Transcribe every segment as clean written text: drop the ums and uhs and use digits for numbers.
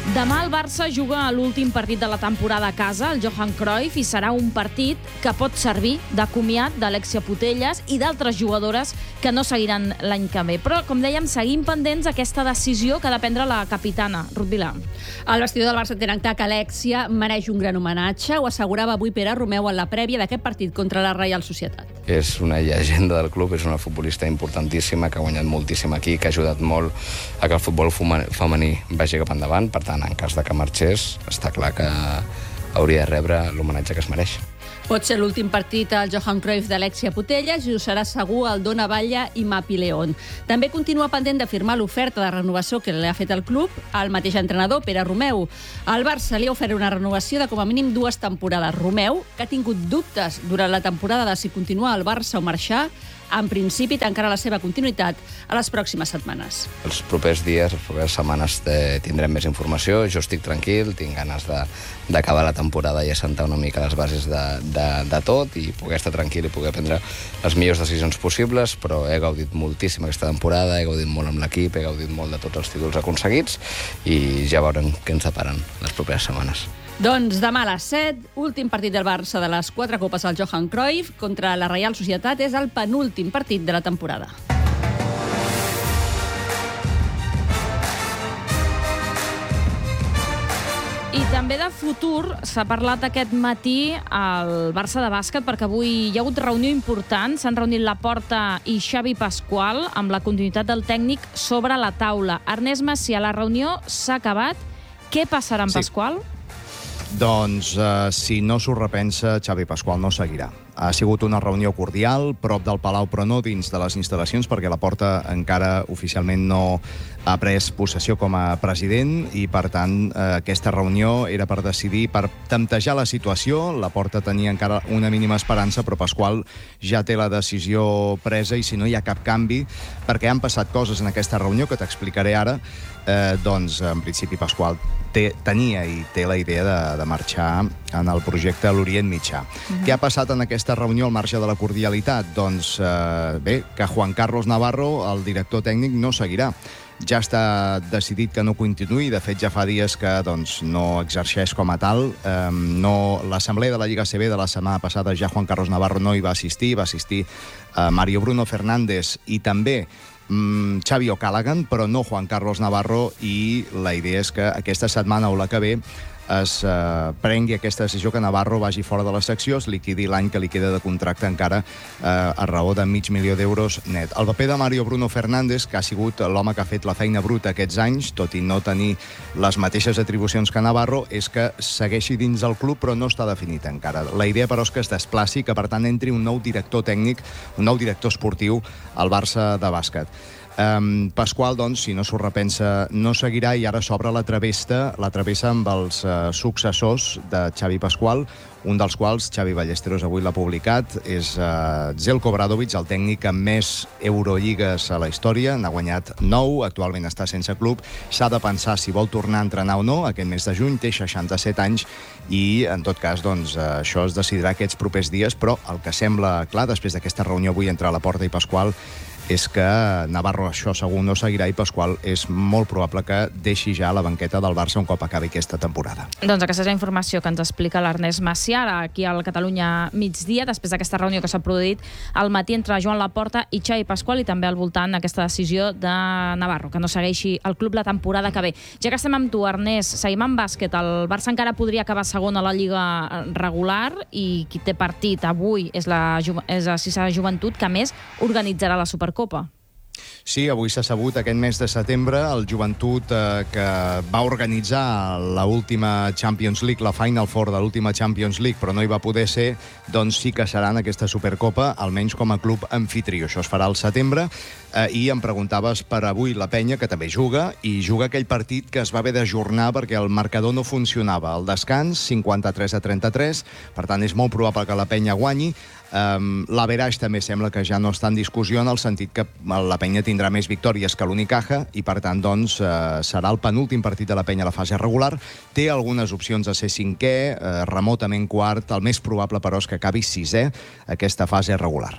Demà el Barça juga a l'últim partit de la temporada a casa, el Johan Cruyff, i serà un partit que pot servir de comiat d'Alexia Putellas i d'altres jugadores que no seguiran l'any que ve. Però, com dèiem, seguim pendents aquesta decisió que ha de prendre la capitana, Ruth Vilà. El vestidor del Barça tenen clar que Alexia mereix un gran homenatge. Ho assegurava avui Pere Romeu en la prèvia d'aquest partit contra la Reial Societat. És una llegenda del club, és una futbolista importantíssima, que ha guanyat moltíssim aquí, que ha ajudat molt a que el futbol femení vagi cap endavant. Per tant, en cas de que marxés, està clar que hauria de rebre l'homenatge que es mereix. Pot ser l'últim partit al Johan Cruyff d'Alexia Putellas i ho serà segur el Dona Batlle i Mapi León. També continua pendent de firmar l'oferta de renovació que li ha fet el club al mateix entrenador, Pere Romeu. Al Barça li ha ofert una renovació de com a mínim 2 temporades. Romeu, que ha tingut dubtes durant la temporada de si continuar al Barça o marxar, en principi tancarà la seva continuïtat a les pròximes setmanes. Els propers dies, les properes setmanes tindrem més informació. Jo estic tranquil, tinc ganes d'acabar la temporada i assentar una mica les bases de tot i poder estar tranquil i poder prendre les millors decisions possibles, però he gaudit moltíssim aquesta temporada, he gaudit molt amb l'equip, he gaudit molt de tots els títols aconseguits i ja veurem què ens deparen les properes setmanes. Doncs demà a les 7, últim partit del Barça de les 4 copes al Johan Cruyff contra la Reial Societat. És el penúltim partit de la temporada. I també de futur s'ha parlat aquest matí al Barça de bàsquet, perquè avui hi ha hagut reunió important. S'han reunit Laporta i Xavi Pasqual amb la continuïtat del tècnic sobre la taula. Ernest Macià, la reunió s'ha acabat. Què passarà amb Pasqual? Doncs, si no s'ho repensa, Xavi Pasqual no seguirà. Ha sigut una reunió cordial, prop del Palau, però no dins de les instal·lacions, perquè Laporta encara oficialment no ha pres possessió com a president i, per tant, aquesta reunió era per decidir, per temptejar la situació. Laporta tenia encara una mínima esperança, però Pasqual ja té la decisió presa i si no hi ha cap canvi, perquè han passat coses en aquesta reunió que t'explicaré ara, doncs, en principi, Pasqual tenia i té la idea de marxar en el projecte a l'Orient Mitjà. Què ha passat en aquesta reunió al marge de la cordialitat? Doncs, bé, que Juan Carlos Navarro, el director tècnic, no seguirà. Ja està decidit que no continuï. De fet, ja fa dies que no exerceix com a tal. L'assemblea de la Lliga ACB de la setmana passada, ja Juan Carlos Navarro no hi va assistir. Va assistir Mario Bruno Fernández i també Xavi O'Callaghan, però no Juan Carlos Navarro, i la idea és que aquesta setmana o la que ve es prengui aquesta decisió, que Navarro vagi fora de la secció, es liquidi l'any que li queda de contracte encara a raó de €500.000 net. El paper de Mario Bruno Fernández, que ha sigut l'home que ha fet la feina bruta aquests anys, tot i no tenir les mateixes atribucions que Navarro, és que segueixi dins del club, però no està definit encara. La idea, però, és que es desplaci, que per tant entri un nou director tècnic, un nou director esportiu al Barça de bàsquet. Pasqual, doncs, si no s'ho repensa, no seguirà, i ara s'obre la travessa amb els successors de Xavi Pasqual, un dels quals, Xavi Ballesteros, avui l'ha publicat, és Zeljko Obradović, el tècnic amb més Eurolligas a la història. N'ha guanyat 9, actualment està sense club. S'ha de pensar si vol tornar a entrenar o no aquest mes de juny, té 67 anys i, en tot cas, doncs, això es decidirà aquests propers dies, però el que sembla clar, després d'aquesta reunió avui entre Laporta i Pasqual, és que Navarro, això segur, no seguirà, i Pasqual és molt probable que deixi ja la banqueta del Barça un cop acabi aquesta temporada. Doncs aquesta és la informació que ens explica l'Ernest Macià aquí al Catalunya Migdia, després d'aquesta reunió que s'ha produït al matí entre Joan Laporta i Xavi Pasqual, i també al voltant d'aquesta decisió de Navarro, que no segueixi el club la temporada que ve. Ja que estem amb tu, Ernest, seguim amb bàsquet. El Barça encara podria acabar segon a la Lliga regular, i qui té partit avui és la Sisà Joventut, que a més organitzarà la Supercopa. Sí, avui s'ha sabut, aquest mes de setembre, el Joventut, que va organitzar l'última Champions League, la Final Four de l'última Champions League, però no hi va poder ser, doncs sí que serà en aquesta Supercopa, almenys com a club amfitrió. Això es farà al setembre. I em preguntaves per avui la Penya, que també juga, i juga aquell partit que es va haver d'ajornar perquè el marcador no funcionava. El descans, 53-33, per tant és molt probable que la Penya guanyi. L'Average també sembla que ja no està en discussió, en el sentit que la Penya tindrà més victòries que l'Unicaja i, per tant, doncs, serà el penúltim partit de la Penya a la fase regular. Té algunes opcions de ser cinquè, remotament quart. El més probable, però, és que acabi sisè aquesta fase regular.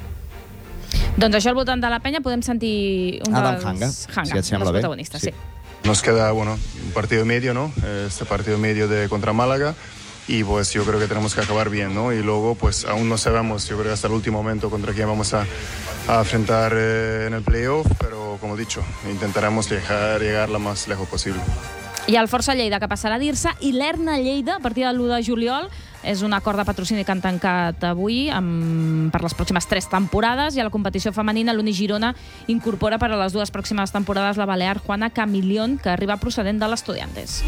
Doncs això al voltant de la Penya podem sentir un Adam dels Hanga, si et sembla bé. protagonistes. Sí. Nos queda, un partido y medio, ¿no? Este partido y medio contra Málaga. Y pues yo creo que tenemos que acabar bien, ¿no? Y luego pues aún no sabemos, yo creo que hasta el último momento contra quién vamos a enfrentar en el playoff, però com he dit, intentaremos llegar lo más lejos posible. I el Força Lleida, que passarà a dir-se, i l'Erna Lleida, a partir del 1 de juliol, és un acord de patrocini que han tancat avui per les pròximes 3 temporades, i a la competició femenina l'Uni Girona incorpora per a les 2 pròximes temporades la balear Juana Camilión, que arriba procedent de l'Estudiantes.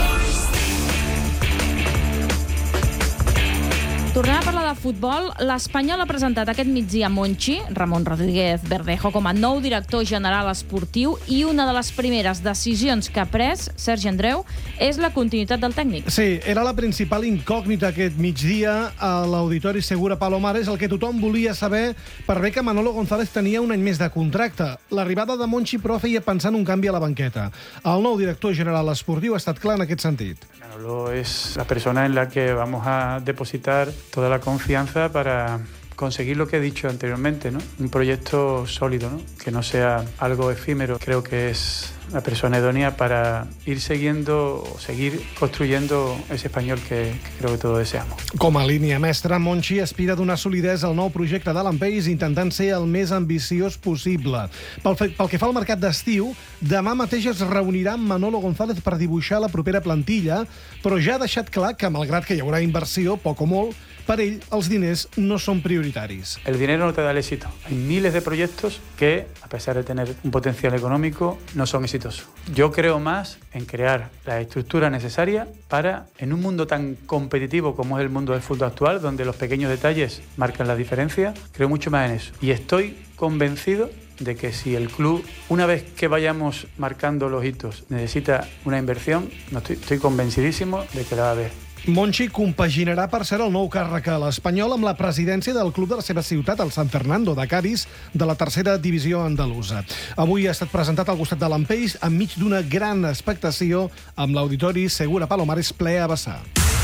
Tornem a parlar de futbol. L'Espanyol ha presentat aquest migdia Monchi, Ramon Rodríguez Verdejo, com a nou director general esportiu, i una de les primeres decisions que ha pres Sergi Andreu és la continuïtat del tècnic. Sí, era la principal incògnita aquest migdia a l'Auditori Segura Palomares, el que tothom volia saber per bé que Manolo González tenia un any més de contracte. L'arribada de Monchi, però, feia pensar en un canvi a la banqueta. El nou director general esportiu ha estat clar en aquest sentit. Manolo es la persona en la que vamos a depositar toda la confianza para conseguir lo que he dicho anteriormente, ¿no? Un proyecto sólido, ¿no? Que no sea algo efímero. Creo que es la persona idónea para ir seguir construyendo ese Espanyol que creo que todos deseamos. Com a línia mestra, Monchi aspira a donar solidesa al nou projecte d'Alan Pace, intentant ser el més ambiciós possible. Pel que fa al mercat d'estiu, demà mateix es reunirà amb Manolo González per dibuixar la propera plantilla, però ja ha deixat clar que, malgrat que hi haurà inversió, poc o molt, per ell els diners no són prioritaris. El dinero no te da el éxito. Hay miles de proyectos que, a pesar de tener un potencial económico, no son exitosos. Yo creo más en crear la estructura necesaria para, en un mundo tan competitivo como es el mundo del fútbol actual, donde los pequeños detalles marcan la diferencia, creo mucho más en eso. Y estoy convencido de que si el club, una vez que vayamos marcando los hitos, necesita una inversión, estoy convencidísimo de que la va a haber. Monchi compaginarà, per ser el nou càrrec a l'Espanyol amb la presidència del club de la seva ciutat, el San Fernando de Cádiz, de la tercera divisió andalusa. Avui ha estat presentat al costat de l'Ampeix enmig d'una gran expectació amb l'Auditori Segura Palomares ple a vessar.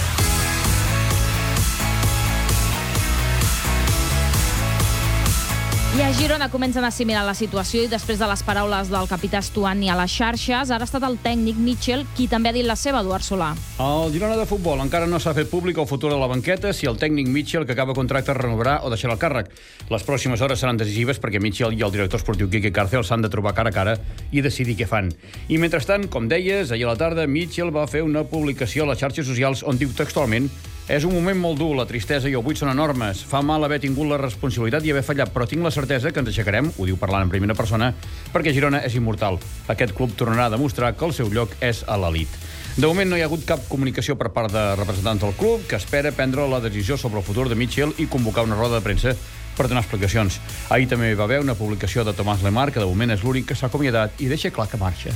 I a Girona comencen a assimilar la situació i després de les paraules del capità Stuani a les xarxes, ara ha estat el tècnic Mitchell qui també ha dit la seva, Eduard Solà. El Girona de futbol encara no s'ha fet públic el futur de la banqueta si el tècnic Mitchell, que acaba contracte, renovarà o deixarà el càrrec. Les pròximes hores seran decisives perquè Mitchell i el director esportiu Quique Cárcel s'han de trobar cara a cara i decidir què fan. I mentrestant, com deies, ahir a la tarda Mitchell va fer una publicació a les xarxes socials on diu textualment: és un moment molt dur, la tristesa i el buit són enormes. Fa mal haver tingut la responsabilitat i haver fallat, però tinc la certesa que ens aixecarem, ho diu parlant en primera persona, perquè Girona és immortal. Aquest club tornarà a demostrar que el seu lloc és a l'elit. De moment no hi ha hagut cap comunicació per part de representants del club, que espera prendre la decisió sobre el futur de Mitchell i convocar una roda de premsa per donar explicacions. Ahir també hi va haver una publicació de Tomàs Lemar, que de moment és l'únic que s'ha acomiadat i deixa clar que marxa.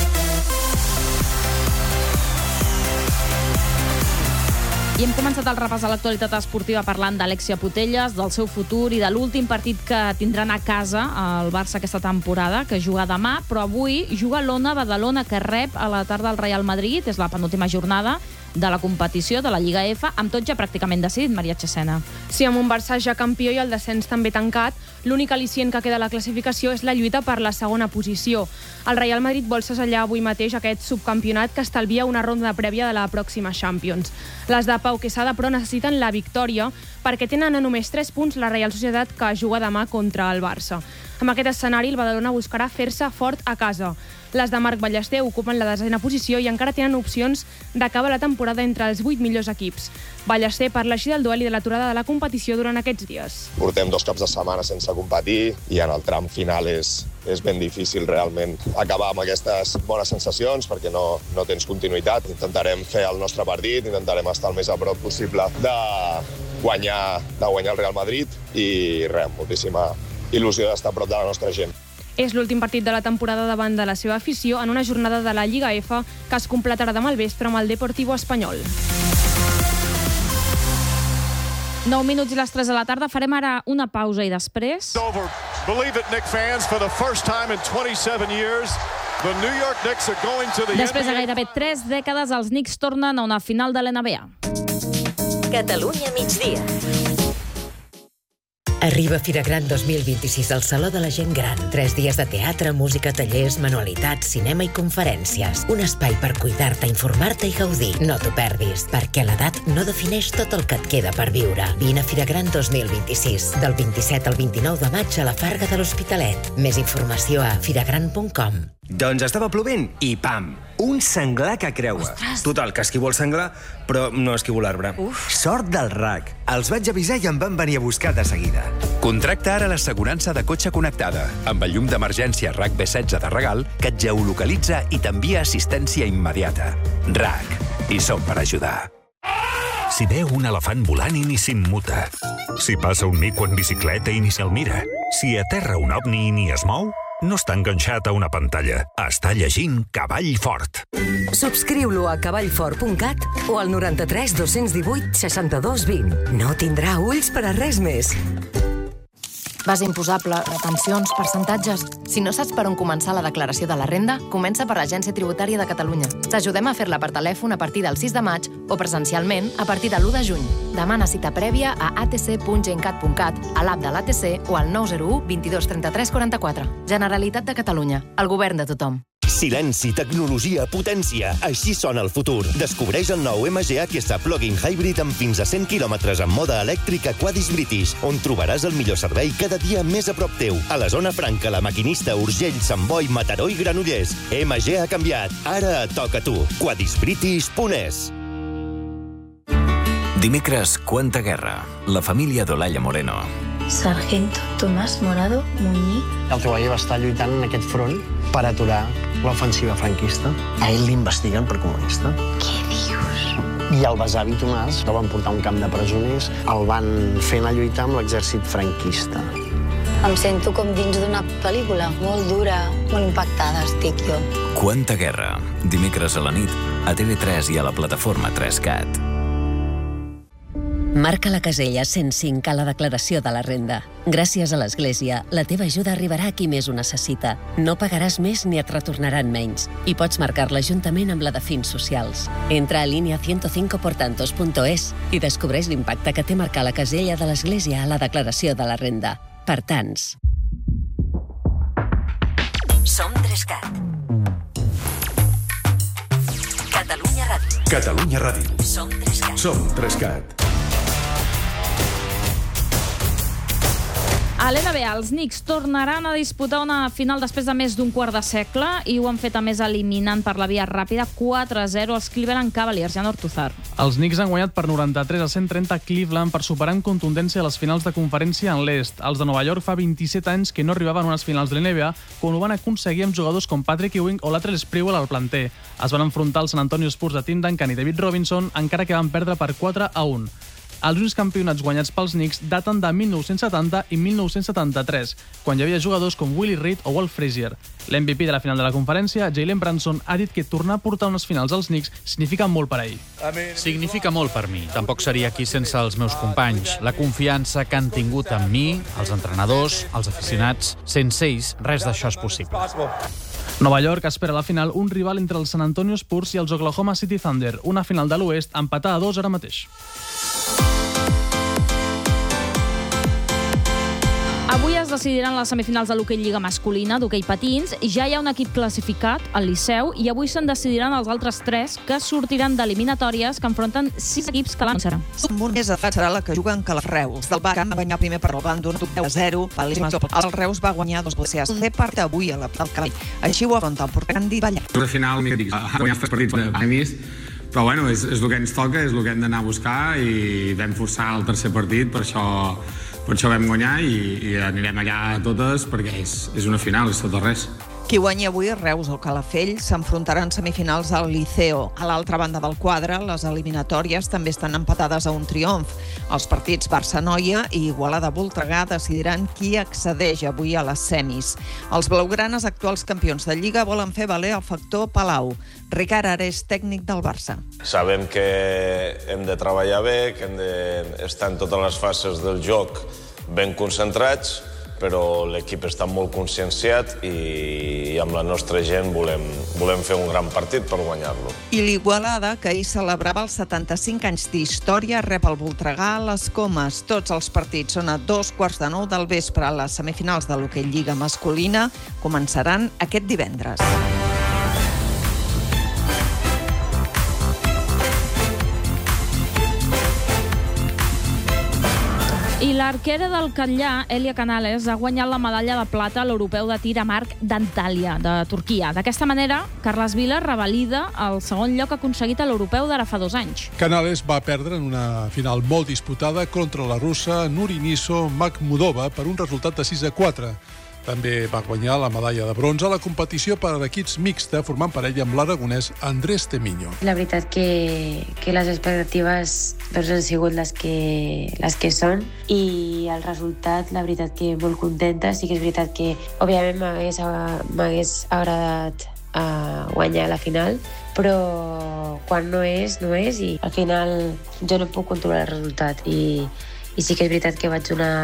I hem començat el repàs a l'actualitat esportiva parlant d'Alexia Putellas, del seu futur i de l'últim partit que tindran a casa el Barça aquesta temporada, que juga demà, però avui juga l'Ona Badalona, que rep a la tarda el Real Madrid. És la penúltima jornada de la competició de la Lliga F, amb tot ja pràcticament decidit, Maria Chesena. Sí, amb un Barça ja campió i el descens també tancat, l'únic al·licient que queda a la classificació és la lluita per la segona posició. El Real Madrid vol segellar avui mateix aquest subcampionat que estalvia una ronda prèvia de la pròxima Champions. Les de Pau Quesada, però, necessiten la victòria perquè tenen a només 3 punts la Real Societat, que juga demà contra el Barça. Amb aquest escenari, el Badalona buscarà fer-se fort a casa. Les de Marc Ballester ocupen la 10a posició i encara tenen opcions d'acabar la temporada entre els 8 millors equips. Ballester parla així del duel i de l'aturada de la competició durant aquests dies. Portem 2 caps de setmana sense competir i en el tram final és ben difícil realment acabar amb aquestes bones sensacions perquè no tens continuïtat. Intentarem fer el nostre partit, intentarem estar el més a prop possible de guanyar el Real Madrid i res, moltíssima il·lusió d'estar a prop de la nostra gent. És l'últim partit de la temporada davant de la seva afició en una jornada de la Lliga F que es completarà demà al vespre amb el Deportivo Espanyol. 9 minuts i les 3 de la tarda. Farem ara una pausa i després... Després de gairebé 3 dècades, els Knicks tornen a una final de l'NBA. Catalunya migdia. Arriba Fira Gran 2026 al Saló de la Gent Gran. 3 dies de teatre, música, tallers, manualitats, cinema i conferències. Un espai per cuidar-te, informar-te i gaudir. No t'ho perdis, perquè l'edat no defineix tot el que et queda per viure. Vine a Fira Gran 2026, del 27 al 29 de maig a la Farga de l'Hospitalet. Més informació a firagran.com. Doncs estava plovent i pam! Un senglar que creua. Ostres! Total, que esquivo el senglar, però no esquivo l'arbre. Sort del RAC. Els vaig avisar i em van venir a buscar de seguida. Contracta ara l'assegurança de cotxe connectada, amb el llum d'emergència RAC B16 de regal, que et geolocalitza i t'envia assistència immediata. RAC. I som per ajudar. Si veu un elefant volant i ni s'immuta. Si passa un mico en bicicleta i ni se'l mira. Si aterra un ovni i ni es mou, no està enganxat a una pantalla. Està llegint Cavall Fort. Subscriu-lo a cavallfort.cat o al 93 218 62 20. No tindrà ulls per a res més. Base imposable, retencions, percentatges... Si no saps per on començar la declaració de la renda, comença per l'Agència Tributària de Catalunya. T'ajudem a fer-la per telèfon a partir del 6 de maig o presencialment a partir de l'1 de juny. Demana cita prèvia a atc.gencat.cat, a l'app de l'ATC o al 901 22 33 44. Generalitat de Catalunya. El govern de tothom. Silenci, tecnologia, potència. Així sona el futur. Descobreix el nou MG Aquesta Plug-in Hybrid amb fins a 100 km en moda elèctrica Quadis British, on trobaràs el millor servei cada dia més a prop teu. A la zona franca, La Maquinista, Urgell, Sant Boi, Mataró i Granollers. MG ha canviat. Ara toca tu. Quadisbritish.es. Dimecres, Cuenta Guerra. La família d'Olalla Moreno. Sargento Tomás Morado Muñí. El teu avi va estar lluitant en aquest front per aturar l'ofensiva franquista. A ell l'investiguen per comunista. Què dius? I el besavi Tomàs el van portar a un camp de presoners, el van fer anar a lluitar amb l'exèrcit franquista. Em sento com dins d'una pel·lícula, molt dura, molt impactada estic jo. Cuenta Guerra. Dimecres a la nit, a TV3 i a la plataforma 3CAT. Marca la casella 105 a la declaració de la renda. Gràcies a l'Església, la teva ajuda arribarà a qui més ho necessita. No pagaràs més ni et retornaran menys. I pots marcar-la juntament amb la de fins socials. Entra a línia 105portantos.es i descobreix l'impacte que té marcar la casella de l'Església a la declaració de la renda. Per tants. Som 3CAT. Catalunya Ràdio. Catalunya Ràdio. Som 3CAT. Som 3CAT. A l'NBA, els Knicks tornaran a disputar una final després de més d'un quart de segle i ho han fet a més eliminant per la via ràpida 4-0 els Cleveland Cavaliers. Jan Ortuzar. Els Knicks han guanyat per 93-130 Cleveland per superar amb contundència les finals de conferència en l'est. Els de Nova York fa 27 anys que no arribaven a unes finals de l'NBA quan ho van aconseguir amb jugadors com Patrick Ewing o Latrell Sprewell al planter. Es van enfrontar als San Antonio Spurs de Tim Duncan i David Robinson, encara que van perdre per 4-1. Els únics campionats guanyats pels Knicks daten de 1970 i 1973, quan hi havia jugadors com Willie Reed o Walt Frazier. L'MVP de la final de la conferència, Jalen Brunson, ha dit que tornar a portar unes finals als Knicks significa molt per a ell. Significa molt per mi. Tampoc seria aquí sense els meus companys. La confiança que han tingut en mi, els entrenadors, els aficionats. Sense ells, res d'això és possible. Nova York espera a la final un rival entre els San Antonio Spurs i els Oklahoma City Thunder, una final de l'oest empatada a 2 ara mateix. Avui es decidiran les semifinals de l'hoquei Lliga masculina d'hoquei patins. Ja hi ha un equip classificat, el Liceu, i avui se'n decidiran els altres 3 que sortiran d'eliminatòries que enfronten 6 equips que l'han serà. Més serà la que juguen que les Reus. Del Baca va guanyar primer per el Bàndol 10-0. El Reus va guanyar 2-0. El part avui al Calai. Així ho afronta el porter Càndid Ballar. Al final, ha guanyat 3 partits de premis, però bueno, és el que ens toca, és el que hem d'anar a buscar i vam forçar el tercer partit, per això vam guanyar i anirem allà a totes perquè és una final, és tot o res. Qui guanyi avui, Reus o Calafell, s'enfrontaran semifinals al Liceo. A l'altra banda del quadre, les eliminatòries també estan empatades a un triomf. Els partits Barça-Noia i Igualada-Voltregà decidiran qui accedeix avui a les semis. Els blaugranes, actuals campions de Lliga, volen fer valer el factor Palau. Ricard ara és tècnic del Barça. Sabem que hem de treballar bé, que hem d'estar en totes les fases del joc ben concentrats, però l'equip està molt conscienciat i amb la nostra gent volem fer un gran partit per guanyar-lo. I l'Igualada, que ahir celebrava els 75 anys d'història, rep el Voltregà a les Comes. Tots els partits són a 2:15 del vespre. Les semifinals de l'hoquei Lliga masculina començaran aquest divendres. I l'arquera del Catllà, Elia Canales, ha guanyat la medalla de plata a l'europeu de tir amb arc d'Antalya, de Turquia. D'aquesta manera, Carles Vila revalida el segon lloc aconseguit a l'europeu d'ara fa 2 anys. Canales va perdre en una final molt disputada contra la russa Nuriniso Makhmudova per un resultat de 6-4. També va guanyar la medalla de bronze a la competició per equips mixta, formant parella amb l'aragonès Andrés Temiño. La veritat que les expectatives han sigut les que són i el resultat, la veritat que molt contenta. Sí que és veritat que, òbviament, m'hagués agradat guanyar la final, però quan no és, no és, i al final jo no puc controlar el resultat i sí que és veritat que vaig donar